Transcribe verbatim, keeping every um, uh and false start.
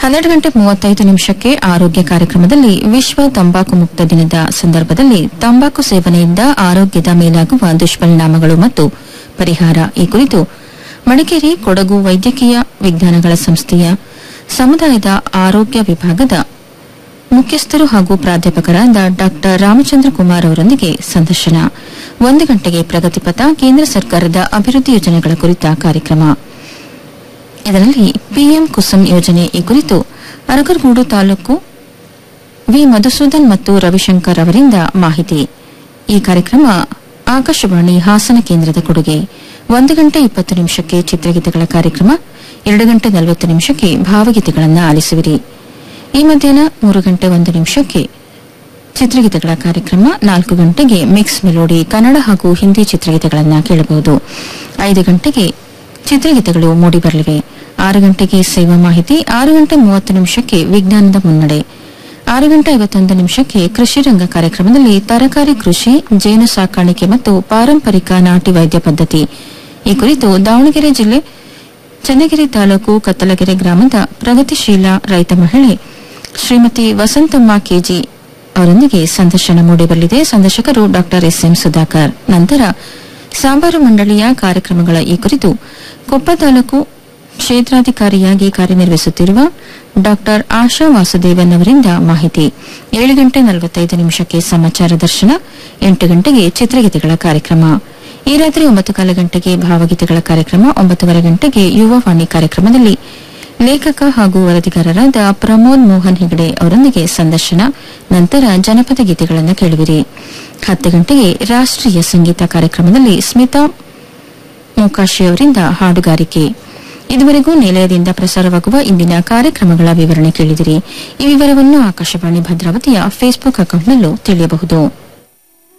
ಹನ್ನೆರಡು ಗಂಟೆ ಮೂವತ್ತೈದು ನಿಮಿಷಕ್ಕೆ ಆರೋಗ್ಯ ಕಾರ್ಯಕ್ರಮದಲ್ಲಿ ವಿಶ್ವ ತಂಬಾಕು ಮುಕ್ತ ದಿನದ ಸಂದರ್ಭದಲ್ಲಿ ತಂಬಾಕು ಸೇವನೆಯಿಂದ ಆರೋಗ್ಯದ ಮೇಲಾಗುವ ದುಷ್ಪರಿಣಾಮಗಳು ಮತ್ತು ಪರಿಹಾರ ಈ ಕುರಿತು ಮಡಿಕೇರಿ ಕೊಡಗು ವೈದ್ಯಕೀಯ ವಿಜ್ಞಾನಗಳ ಸಂಸ್ಥೆಯ ಸಮುದಾಯದ ಆರೋಗ್ಯ ವಿಭಾಗದ ಮುಖ್ಯಸ್ಥರು ಹಾಗೂ ಪ್ರಾಧ್ಯಾಪಕರಾದ ಡಾ ರಾಮಚಂದ್ರ ಕುಮಾರ್ ಅವರೊಂದಿಗೆ ಸಂದರ್ಶನ. ಒಂದು ಗಂಟೆಗೆ ಪ್ರಗತಿಪಥ ಕೇಂದ್ರ ಸರ್ಕಾರದ ಅಭಿವೃದ್ಧಿ ಯೋಜನೆಗಳ ಕುರಿತ ಕಾರ್ಯಕ್ರಮ. ಇದರಲ್ಲಿ ಪಿಎಂ ಕುಸುಮ್ ಯೋಜನೆ ಈ ಕುರಿತು ಅರಕಲಗೂಡು ತಾಲೂಕು ವಿ ಮಧುಸೂದನ್ ಮತ್ತು ರವಿಶಂಕರ್ ಅವರಿಂದ ಮಾಹಿತಿ. ಈ ಕಾರ್ಯಕ್ರಮ ಆಕಾಶವಾಣಿ ಹಾಸನ ಕೇಂದ್ರದ ಕೊಡುಗೆ. ಒಂದು ಗಂಟೆ ಇಪ್ಪತ್ತು ನಿಮಿಷಕ್ಕೆ ಚಿತ್ರಗೀತೆಗಳ ಕಾರ್ಯಕ್ರಮ. ಎರಡು ಗಂಟೆ ನಲವತ್ತು ನಿಮಿಷಕ್ಕೆ ಭಾವಗೀತೆಗಳನ್ನು ಆಲಿಸುವಿರಿ. ಈ ಮಧ್ಯಾಹ್ನ ಮೂರು ಗಂಟೆ ಒಂದು ನಿಮಿಷಕ್ಕೆ ಚಿತ್ರಗೀತೆಗಳ ಕಾರ್ಯಕ್ರಮ. ನಾಲ್ಕು ಗಂಟೆಗೆ ಮಿಕ್ಸ್ ಮೆಲೋಡಿ ಕನ್ನಡ ಹಾಗೂ ಹಿಂದಿ ಚಿತ್ರಗೀತೆಗಳನ್ನು ಕೇಳಬಹುದು. ಐದು ಗಂಟೆಗೆ ಚಿತ್ರಗೀತೆಗಳು ಮೂಡಿಬರಲಿವೆ. ಆರು ಗಂಟೆಗೆ ಸೇವಾ ಮಾಹಿತಿ. ಆರು ಗಂಟೆ ಮೂವತ್ತು ನಿಮಿಷಕ್ಕೆ ವಿಜ್ಞಾನದ ಮುನ್ನಡೆ. ಆರು ಗಂಟೆ ಐವತ್ತೊಂದು ನಿಮಿಷಕ್ಕೆ ಕೃಷಿ ರಂಗ ಕಾರ್ಯಕ್ರಮದಲ್ಲಿ ತರಕಾರಿ ಕೃಷಿ, ಜೇನು ಸಾಕಾಣಿಕೆ ಮತ್ತು ಪಾರಂಪರಿಕ ನಾಟಿ ವೈದ್ಯ ಪದ್ಧತಿ ಈ ಕುರಿತು ದಾವಣಗೆರೆ ಜಿಲ್ಲೆ ಚನ್ನಗಿರಿ ತಾಲೂಕು ಕತ್ತಲಗೆರೆ ಗ್ರಾಮದ ಪ್ರಗತಿಶೀಲ ರೈತ ಮಹಿಳೆ ಶ್ರೀಮತಿ ವಸಂತಮ್ಮ ಕೆಜಿ ಅವರೊಂದಿಗೆ ಸಂದರ್ಶನ ಮೂಡಿಬರಲಿದೆ. ಸಂದರ್ಶಕರು ಡಾ ಎಸ್ಎಂ ಸುಧಾಕರ್. ನಂತರ ಸಾಂಬಾರು ಮಂಡಳಿಯ ಕಾರ್ಯಕ್ರಮಗಳ ಈ ಕುರಿತು ಕೊಪ್ಪ ತಾಲೂಕು ಕ್ಷೇತ್ರಾಧಿಕಾರಿಯಾಗಿ ಕಾರ್ಯನಿರ್ವಹಿಸುತ್ತಿರುವ ಡಾ ಆಶಾ ವಾಸುದೇವನ್ ಅವರಿಂದ ಮಾಹಿತಿ. ಏಳು ಗಂಟೆ ನಲವತ್ತೈದು ನಿಮಿಷಕ್ಕೆ ಸಮಾಚಾರ ದರ್ಶನ. ಎಂಟು ಗಂಟೆಗೆ ಚಿತ್ರಗೀತೆಗಳ ಕಾರ್ಯಕ್ರಮ. ಈ ರಾತ್ರಿ ಒಂಬತ್ತು ಕಾಲ ಗಂಟೆಗೆ ಭಾವಗೀತೆಗಳ ಕಾರ್ಯಕ್ರಮ. ಒಂಬತ್ತುವರೆ ಗಂಟೆಗೆ ಯುವವಾಣಿ ಕಾರ್ಯಕ್ರಮದಲ್ಲಿ ಲೇಖಕ ಹಾಗೂ ವರದಿಗಾರರಾದ ಪ್ರಮೋದ್ ಮೋಹನ್ ಹೆಗಡೆ ಅವರೊಂದಿಗೆ ಸಂದರ್ಶನ. ನಂತರ ಜನಪದ ಗೀತೆಗಳನ್ನು ಕೇಳುವಿರಿ. ಹತ್ತು ಗಂಟೆಗೆ ರಾಷ್ಟೀಯ ಸಂಗೀತ ಕಾರ್ಯಕ್ರಮದಲ್ಲಿ ಸ್ಮಿತಾ ಮೋಕಾಶಿ ಅವರಿಂದ ಹಾಡುಗಾರಿಕೆ. ಇದುವರೆಗೂ ನಿಲಯದಿಂದ ಪ್ರಸಾರವಾಗುವ ಇಂದಿನ ಕಾರ್ಯಕ್ರಮಗಳ ವಿವರಣೆ ಕೇಳಿದಿರಿ. ಈ ವಿವರವನ್ನು ಆಕಾಶವಾಣಿ ಭದ್ರಾವತಿಯ ಫೇಸ್ಬುಕ್ ಅಕೌಂಟ್ನಲ್ಲೂ ತಿಳಿಯಬಹುದು.